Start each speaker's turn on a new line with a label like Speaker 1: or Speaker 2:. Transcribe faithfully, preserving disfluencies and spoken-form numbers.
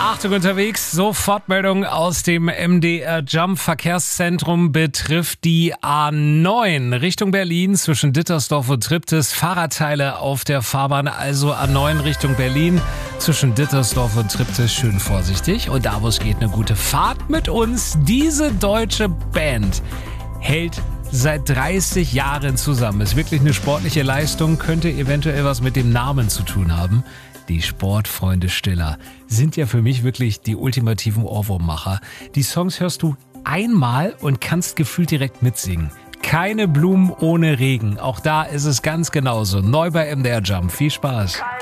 Speaker 1: Achtung unterwegs, Sofortmeldung aus dem M D R Jump Verkehrszentrum betrifft die A neun Richtung Berlin zwischen Dittersdorf und Triptis. Fahrradteile auf der Fahrbahn, also A neun Richtung Berlin zwischen Dittersdorf und Triptis. Schön vorsichtig und da, wo es geht, eine gute Fahrt mit uns. Diese deutsche Band hält seit dreißig Jahren zusammen. Ist wirklich eine sportliche Leistung, könnte eventuell was mit dem Namen zu tun haben. Die Sportfreunde Stiller sind ja für mich wirklich die ultimativen Ohrwurmmacher. Die Songs hörst du einmal und kannst gefühlt direkt mitsingen. Keine Blumen ohne Regen. Auch da ist es ganz genauso. Neu bei M D R Jump. Viel Spaß.